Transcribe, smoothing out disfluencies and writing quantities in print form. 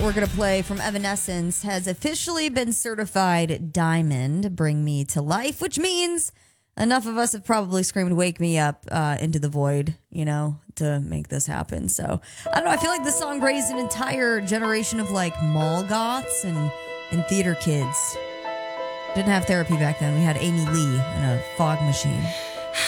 we're going to play from Evanescence has officially been certified diamond, Bring Me to Life, which means enough of us have probably screamed Wake Me Up into the void, to make this happen. So, I don't know. I feel like this song raised an entire generation of like mall goths and theater kids. Didn't have therapy back then. We had Amy Lee and a fog machine.